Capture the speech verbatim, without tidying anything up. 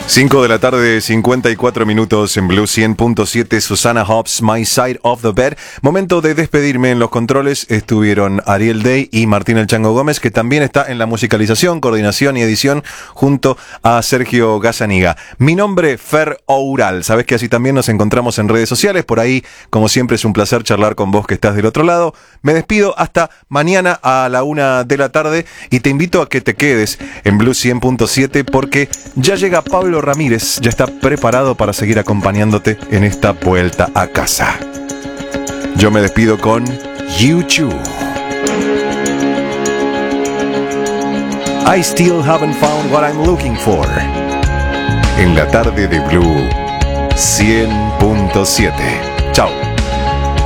cinco de la tarde, cincuenta y cuatro minutos en Blue cien punto siete. Susana Hobbs, My Side of the Bed. Momento de despedirme. En los controles estuvieron Ariel Day y Martín El Chango Gómez, que también está en la musicalización, coordinación y edición junto a Sergio Gazzaniga. Mi nombre, Fer Oural. Sabes que así también nos encontramos en redes sociales. Por ahí, como siempre, es un placer charlar con vos que estás del otro lado. Me despido hasta mañana a la una de la tarde y te invito a que te quedes en Blue cien punto siete porque ya llega Pablo Ramírez, ya está preparado para seguir acompañándote en esta vuelta a casa. Yo me despido con U dos. I still haven't found what I'm looking for. En la tarde de Blue cien punto siete. Chao.